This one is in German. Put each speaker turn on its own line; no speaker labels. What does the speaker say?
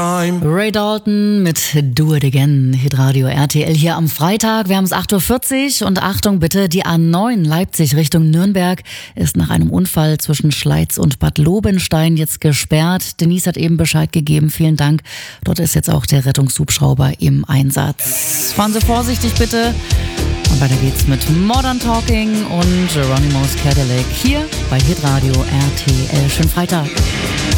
Ray Dalton mit Do It Again, Hitradio RTL hier am Freitag. Wir haben es 8.40 Uhr und Achtung bitte, die A9 Leipzig Richtung Nürnberg ist nach einem Unfall zwischen Schleiz und Bad Lobenstein jetzt gesperrt. Denise hat eben Bescheid gegeben, vielen Dank. Dort ist jetzt auch der Rettungshubschrauber im Einsatz. Fahren Sie vorsichtig bitte. Und weiter geht's mit Modern Talking und Geronimo's Cadillac hier bei Hitradio RTL. Schönen Freitag.